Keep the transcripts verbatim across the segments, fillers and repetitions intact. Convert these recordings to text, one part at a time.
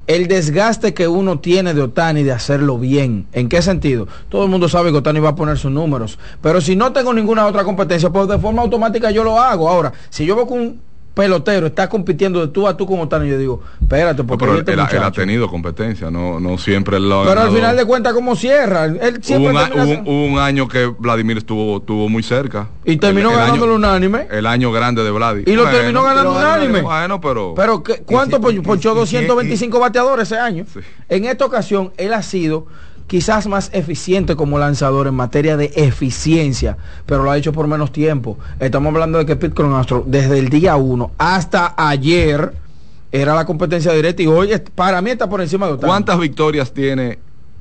el desgaste que uno tiene de Ohtani de hacerlo bien. ¿En qué sentido? Todo el mundo sabe que Ohtani va a poner sus números, pero si no tengo ninguna otra competencia, pues de forma automática yo lo hago. Ahora, si yo veo que un pelotero está compitiendo de tú a tú con Ohtani, yo digo, espérate, porque no, pero este él, muchacho, él ha tenido competencia, no, no siempre él lo ha pero ganado. al final de cuentas, ¿cómo cierra? Él siempre hubo, un, termina... hubo, hubo un año que Vladimir estuvo, estuvo muy cerca. Y terminó ganándolo unánime. El año grande de Vladimir. Y lo bueno, terminó ganando unánime. Bueno, pero... Pero ¿qué, ¿cuánto y, ponchó? doscientos veinticinco y, bateadores ese año. Sí. En esta ocasión, él ha sido quizás más eficiente como lanzador en materia de eficiencia, pero lo ha hecho por menos tiempo. Estamos hablando de que Pete Cronin, desde el día uno hasta ayer, era la competencia directa y hoy para mí está por encima de Ohtani. ¿Cuántas victorias tiene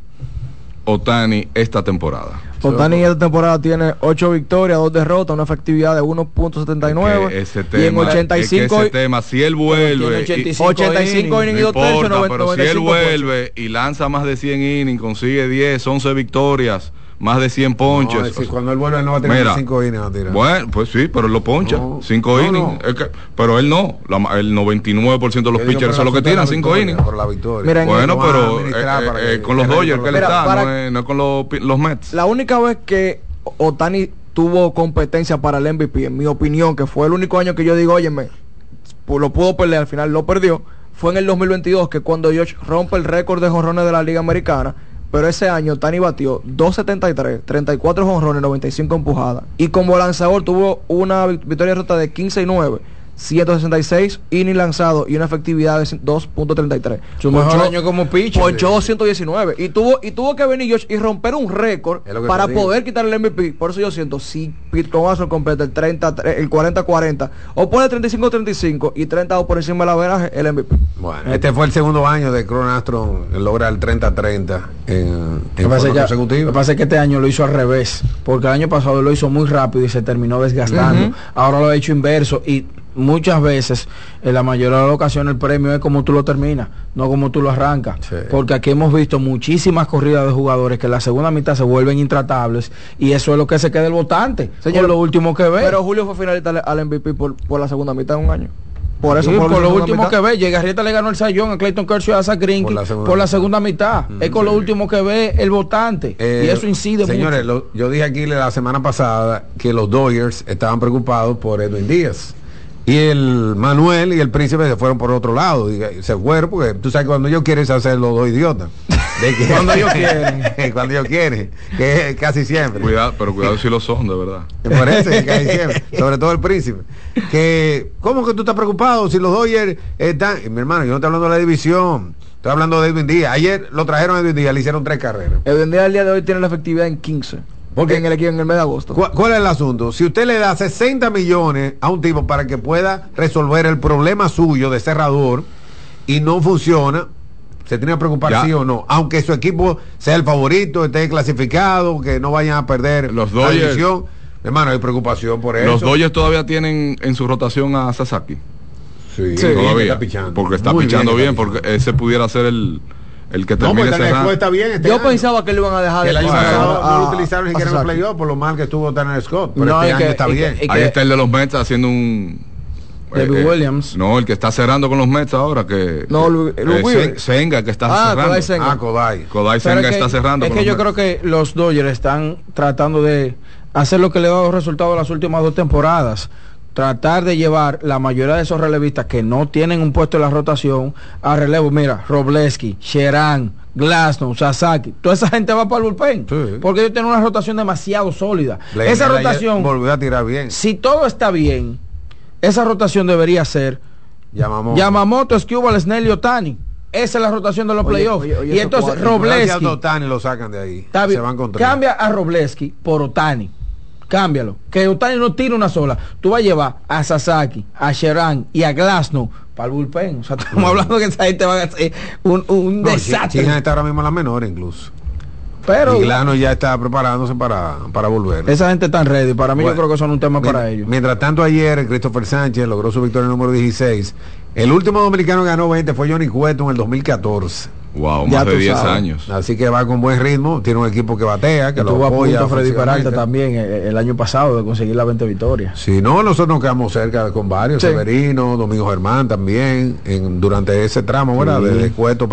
Ohtani esta temporada? Ohtani esta temporada tiene ocho victorias, dos derrotas, una efectividad de uno punto setenta y nueve. Ese tema, y en ochenta y cinco, es que ese tema, si él vuelve ochenta y cinco innings y dos tercios, no importa, pero si él vuelve y lanza más de cien innings, consigue diez, once victorias, más de cien ponches. No, es decir, cuando él vuelve no va a tener cinco innings a tirar. Bueno, pues sí, pero él lo poncha. cinco no, innings. No. Es que, pero él no. La, el noventa y nueve por ciento de los Yo pitchers son los que tiran cinco innings. Por la victoria. Miren, bueno, pero eh, eh, eh, que, con los Dodgers que él está, para, no es, no es con los, los Mets. La única vez que Ohtani tuvo competencia para el M V P, en mi opinión, que fue el único año que yo digo, óyeme, pues lo pudo perder, al final lo perdió, fue en el dos mil veintidós, que cuando George rompe el récord de jonrones de la Liga Americana. Pero ese año Ohtani batió dos setenta y tres, treinta y cuatro jonrones, noventa y cinco empujadas. Y como lanzador tuvo una victoria rota de quince y nueve, ciento sesenta y seis innings lanzados y una efectividad de dos punto treinta y tres. Su mejor año como pitcher. Ponchó doscientos diecinueve. Y tuvo, y tuvo que venir George y romper un récord para poder quitar el M V P. Por eso yo siento, si Pete Cronin completa el treinta, el cuarenta cuarenta, o pone treinta y cinco treinta y cinco y treinta por encima del averaje, el M V P. Bueno, este fue el segundo año de Cronastron, logra el treinta treinta en, en forma consecutiva. Lo que pasa es que este año lo hizo al revés, porque el año pasado lo hizo muy rápido y se terminó desgastando. Uh-huh. Ahora lo ha hecho inverso y muchas veces, en la mayoría de las ocasiones, el premio es como tú lo terminas, no como tú lo arrancas. Sí. Porque aquí hemos visto muchísimas corridas de jugadores que en la segunda mitad se vuelven intratables y eso es lo que se queda el votante. Señor, por lo último que ve. Pero Julio fue finalista al M V P por, por la segunda mitad de un año. Por eso, sí, por, por lo último mitad. que ve, Llegarrieta le ganó el sayón a Clayton Kershaw y a Zach Greinke por la segunda, por la segunda mitad. Mm, es con sí. lo último que ve el votante. Eh, y eso incide señores, mucho. Lo, yo dije aquí la semana pasada que los Dodgers estaban preocupados por Edwin Díaz. Y el Manuel y el Príncipe se fueron por otro lado. Y se fueron porque tú sabes que cuando ellos quieren hacer los dos idiotas. De que, cuando ellos quieren. Cuando ellos quieren. Que es casi siempre. Cuidado, pero cuidado si lo son, de verdad. Por eso que casi siempre. Sobre todo el Príncipe. Que, ¿cómo que tú estás preocupado si los Dodgers están? Y mi hermano, yo no estoy hablando de la división. Estoy hablando de Edwin Díaz. Ayer lo trajeron a Edwin Díaz, le hicieron tres carreras. Edwin Díaz el día de hoy tiene la efectividad en quince. Porque en el equipo en el mes de agosto. ¿Cuál, ¿Cuál es el asunto? Si usted le da sesenta millones a un tipo para que pueda resolver el problema suyo de cerrador y no funciona, se tiene que preocupar ya. sí o no, aunque su equipo sea el favorito, esté clasificado, que no vayan a perder los la Dodgers, división. Hermano, hay preocupación por eso. Los Dodgers todavía tienen en su rotación a Sasaki. Sí, sí todavía. Está pichando. Porque está Muy pichando bien, bien está porque ese pudiera ser el el que termine no, cerrando. Está bien este yo año. pensaba que lo iban a dejar que el año pasado a, no lo utilizaron ni siquiera en el playoff por lo mal que estuvo Tanner Scott, pero no, este año que, está bien que, ahí está el de los Mets haciendo un David eh, Williams. No, el que está cerrando con los Mets ahora que no, Lu, eh, Lu eh, Senga que está ah, cerrando. Kodai Senga. Ah, Kodai. Kodai Senga es que, está cerrando. Es que yo Mets. creo que los Dodgers están tratando de hacer lo que le ha dado resultado en las últimas dos temporadas. Tratar de llevar la mayoría de esos relevistas que no tienen un puesto en la rotación a relevo. Mira, Robleski, Sheran, Glasnow, Sasaki, toda esa gente va para el bullpen, sí. porque ellos tienen una rotación demasiado sólida. Blake esa rotación volvió a tirar bien. Si todo está bien, esa rotación debería ser Yamamoto, Yamamoto, Skubal, Snell y Ohtani. Esa es la rotación de los playoffs. Y entonces Robleski lo sacan de ahí. Se van con cambia a Robleski por Ohtani. Cámbialo, que Ohtani no tira una sola. Tú vas a llevar a Sasaki, a Sheran y a Glasnow para el bullpen. O sea, estamos no. hablando que esa gente va a hacer un, un no, desastre. China está ahora mismo la menor incluso. Pero y Glasnow ya está preparándose para, para volver. Esa gente está ready. Para mí bueno, yo creo que son un tema mientras, para ellos. Mientras tanto ayer Christopher Sánchez logró su victoria número dieciséis. El último dominicano que ganó veinte fue Johnny Cueto en el dos mil catorce. Wow, ya más de diez años. Así que va con buen ritmo, tiene un equipo que batea, que lo apoya. A Freddy Peralta también el, el año pasado de conseguir las veinte victorias. Si no, nosotros nos quedamos cerca con varios, sí. Severino, Domingo Germán también, en, durante ese tramo, ¿verdad? Sí. Desde Cueto